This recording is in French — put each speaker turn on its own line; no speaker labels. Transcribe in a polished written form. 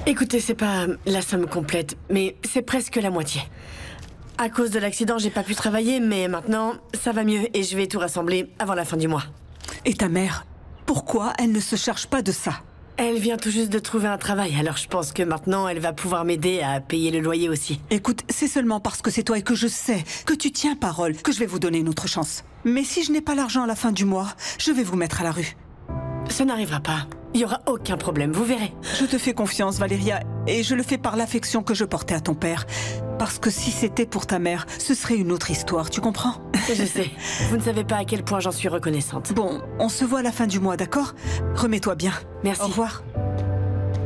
Écoutez, c'est pas la somme complète, mais c'est presque la moitié. À cause de l'accident, j'ai pas pu travailler, mais maintenant, ça va mieux et je vais tout rassembler avant la fin du mois.
Et ta mère, pourquoi elle ne se charge pas de ça?
Elle vient tout juste de trouver un travail, alors je pense que maintenant, elle va pouvoir m'aider à payer le loyer aussi.
Écoute, c'est seulement parce que c'est toi et que je sais que tu tiens parole que je vais vous donner une autre chance. Mais si je n'ai pas l'argent à la fin du mois, je vais vous mettre à la rue.
Ça n'arrivera pas. Il y aura aucun problème, vous verrez.
Je te fais confiance, Valéria, et je le fais par l'affection que je portais à ton père. Parce que si c'était pour ta mère, ce serait une autre histoire, tu comprends?
Je sais. Vous ne savez pas à quel point j'en suis reconnaissante.
Bon, on se voit à la fin du mois, d'accord? Remets-toi bien.
Merci.
Au revoir.